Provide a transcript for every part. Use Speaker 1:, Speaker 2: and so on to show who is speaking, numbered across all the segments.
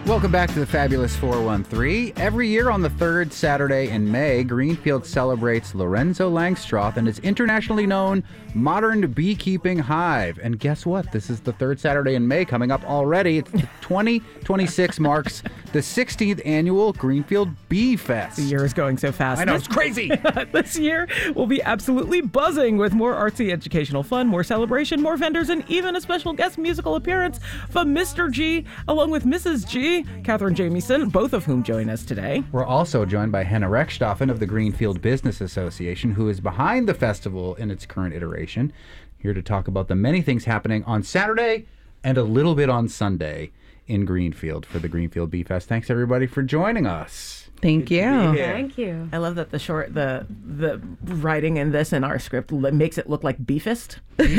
Speaker 1: Welcome back to the Fabulous 413. Every year on the third Saturday in May, Greenfield celebrates Lorenzo Langstroth and his internationally known modern beekeeping hive. And guess what? This is the third Saturday in May coming up already. It's 2026 marks the 16th annual Greenfield Bee Fest.
Speaker 2: The year is going so fast.
Speaker 1: I know, it's crazy.
Speaker 2: This year will be absolutely buzzing with more artsy educational fun, more celebration, more vendors, and even a special guest musical appearance from Mr. G, along with Mrs. G, Catherine Jamieson, both of whom join us today.
Speaker 1: We're also joined by Henna Reckstoffen of the Greenfield Business Association, who is behind the festival in its current iteration, here to talk about the many things happening on Saturday and a little bit on Sunday in Greenfield for the Greenfield Bee Fest. Thanks, everybody, for joining us.
Speaker 3: Thank you.
Speaker 4: Thank you.
Speaker 2: I love that the writing in this in our script makes it look like beefist.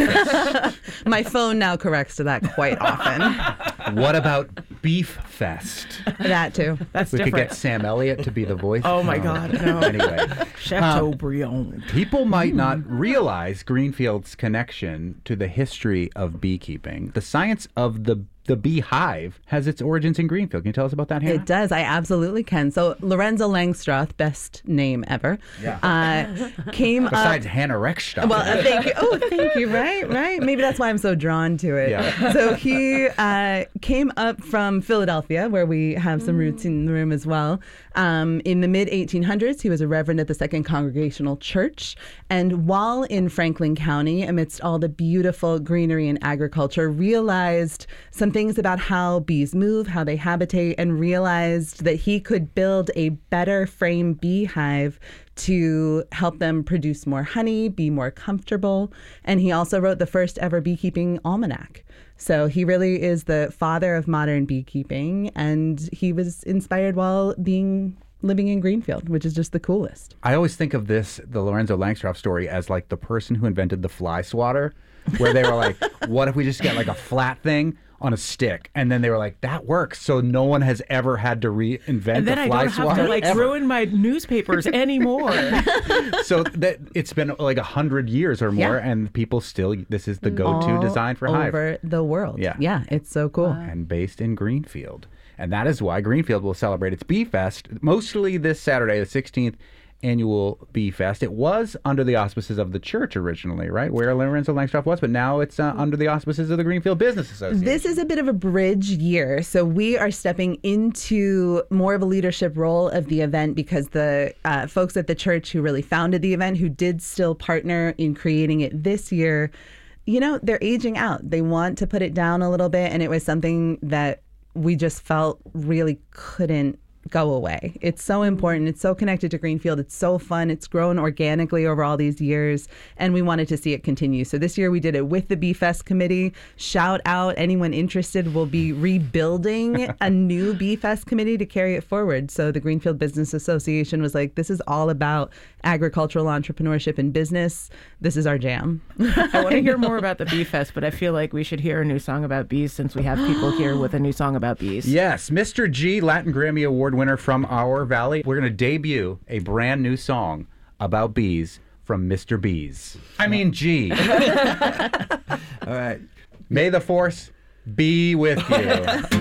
Speaker 3: My phone now corrects to that quite often.
Speaker 1: What about Beef Fest?
Speaker 3: That too.
Speaker 2: That's
Speaker 1: We
Speaker 2: different.
Speaker 1: could get Sam Elliott to be the voice.
Speaker 2: Oh my God, no.
Speaker 1: Anyway,
Speaker 2: Chateaubriand.
Speaker 1: people might not realize Greenfield's connection to the history of beekeeping. The science of the beehive has its origins in Greenfield. Can you tell us about that, Hannah?
Speaker 3: It does. I absolutely can. So Lorenzo Langstroth, best name ever, came
Speaker 1: Besides
Speaker 3: up.
Speaker 1: Hannah Reckstoffen.
Speaker 3: Well, thank you. Oh, thank you. Right. Maybe that's why I'm so drawn to it.
Speaker 1: Yeah.
Speaker 3: So he came up from Philadelphia, where we have some roots in the room as well. In the mid-1800s, he was a reverend at the Second Congregational Church. And while in Franklin County, amidst all the beautiful greenery and agriculture, realized some things about how bees move, how they habitate, and realized that he could build a better frame beehive to help them produce more honey, be more comfortable. And he also wrote the first ever beekeeping almanac. So he really is the father of modern beekeeping, and he was inspired while living in Greenfield, which is just the coolest.
Speaker 1: I always think of the Lorenzo Langstroth story as like the person who invented the fly swatter, where they were like, what if we just get like a flat thing on a stick? And then they were like, that works. So no one has ever had to reinvent
Speaker 2: And then
Speaker 1: a
Speaker 2: I
Speaker 1: fly
Speaker 2: don't have
Speaker 1: swatter.
Speaker 2: to like
Speaker 1: ever.
Speaker 2: ruin my newspapers anymore.
Speaker 1: So that it's been like 100 years or more, and people still, this is the go-to
Speaker 3: All
Speaker 1: design for hive.
Speaker 3: over the world.
Speaker 1: Yeah.
Speaker 3: It's so cool.
Speaker 1: And based in Greenfield. And that is why Greenfield will celebrate its Bee Fest, mostly this Saturday, the 16th annual Bee Fest. It was under the auspices of the church originally, right? Where Lorenzo Langstroth was, but now it's under the auspices of the Greenfield Business Association.
Speaker 3: This is a bit of a bridge year. So we are stepping into more of a leadership role of the event because the folks at the church who really founded the event, who did still partner in creating it this year, they're aging out. They want to put it down a little bit. And it was something that we just felt really couldn't go away. It's so important. It's so connected to Greenfield. It's so fun. It's grown organically over all these years, and we wanted to see it continue. So this year we did it with the Bee Fest committee. Shout out anyone interested. We'll be rebuilding a new Bee Fest committee to carry it forward. So the Greenfield Business Association was like, this is all about agricultural entrepreneurship and business. This is our jam.
Speaker 2: I want to hear more about the Bee Fest, but I feel like we should hear a new song about bees since we have people here with a new song about bees.
Speaker 1: Yes, Mr. G, Latin Grammy Award winner from our valley. We're going to debut a brand new song about bees from Mr. Bees. I mean G.
Speaker 5: All right.
Speaker 1: May the force be with you.